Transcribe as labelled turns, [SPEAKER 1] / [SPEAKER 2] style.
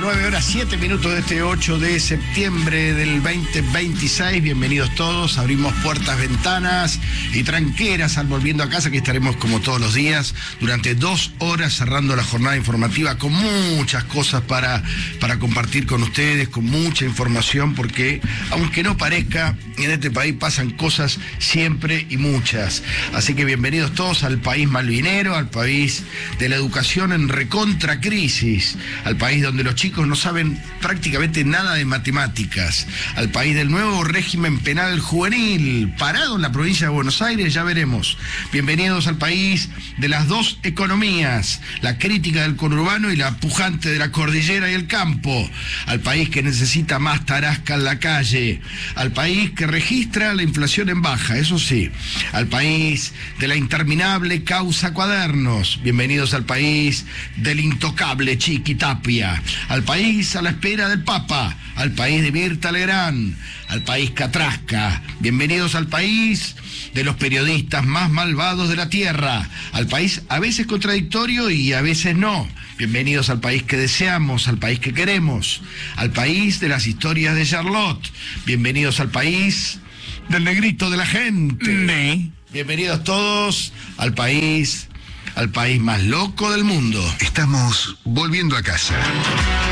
[SPEAKER 1] 9 horas 7 minutos de este 8 de septiembre del 2026. Bienvenidos todos. Abrimos puertas, ventanas y tranqueras al Volviendo a Casa, que estaremos como todos los días durante 2 horas cerrando la jornada informativa con muchas cosas para compartir con ustedes, con mucha información, porque aunque no parezca, en este país pasan cosas siempre y muchas. Así que bienvenidos todos al país malvinero, al país de la educación en recontra crisis, al país donde los chicos no saben prácticamente nada de matemáticas, al país del nuevo régimen penal juvenil, parado en la provincia de Buenos Aires, ya veremos. Bienvenidos al país de las dos economías, la crítica del conurbano y la pujante de la cordillera y el campo, al país que necesita más tarasca en la calle, al país que registra la inflación en baja, eso sí, al país de la interminable causa Cuadernos. Bienvenidos al país del intocable Chiqui Tapia, al país a la espera del Papa, al país de Mirta Legrand, al país Catrasca. Bienvenidos al país de los periodistas más malvados de la tierra, al país a veces contradictorio y a veces no. Bienvenidos al país que deseamos, al país que queremos, al país de las historias de Charlotte. Bienvenidos al país del negrito de la gente. Bienvenidos todos al país más loco del mundo.
[SPEAKER 2] Estamos volviendo a casa.